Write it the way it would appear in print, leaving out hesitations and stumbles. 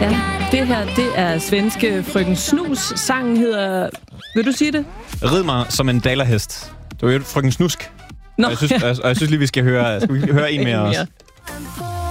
Ja, det her, det er svenske Frøken Snus. Sangen hedder... Vil du sige det? Rid mig som en dalerhest. Det var jo Frøken Snusk. Nå, og jeg synes lige, vi skal høre en mere også.